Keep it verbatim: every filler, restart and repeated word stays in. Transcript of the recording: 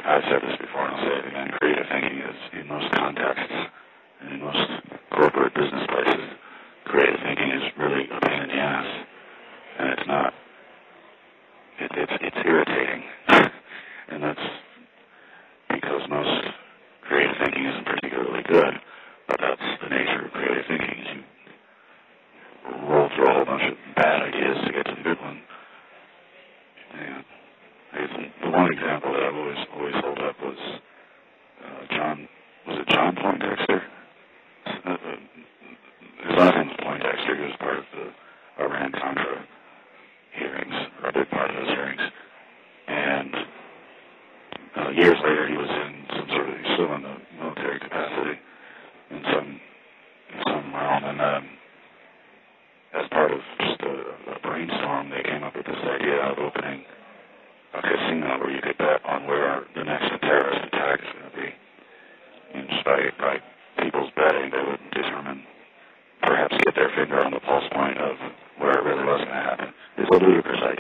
I've said this before and I'll say it again, creative thinking is, in most contexts, and in most corporate business places, creative thinking is really a pain in the ass. And it's not. It, it's, it's irritating. And that's because most creative thinking isn't particularly good. But that's the nature of creative thinking. Is you roll through a whole bunch of bad ideas to get to the good one. And I guess the one example that I've always always held up was uh, John. Was it John Poindexter? Uh, his last name was Poindexter. He was part of the Iran-Contra hearings, or a big part of those hearings. And uh, years later, he was in some sort of, he's still in the military capacity in some in some realm. And um, as part of just a, a brainstorm, they came up with this idea of opening a casino where you could bet on where the next terrorist attack is going to be. And just by, by people's betting, they would determine, perhaps get their finger on the pulse point of where it really was going to happen. It's a ludicrous idea.